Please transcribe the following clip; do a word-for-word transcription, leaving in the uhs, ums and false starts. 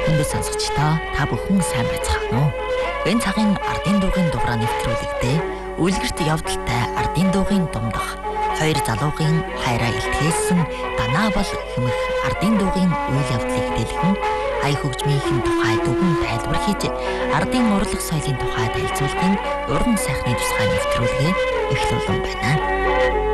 Хүндэт сонсогчдоо та бүхэн сайн байцгаана уу? Энэ цагийн ардын дуугийн дугаараа нэвтрүүлэгдээ үлгэрт явдалтай ардын дуугийн думдах хоёр залуугийн хайраа илтгэсэн данаа бол хэмэх ардын дуугийн үйл явдлыг дэлгэн ая хөгжмийн тухай дүгэн тайлбар хийж ардын урлаг соёлын тухай танилцуулгын уран сайхны тусгай нэвтрүүлгээ эхлүүлэн байна.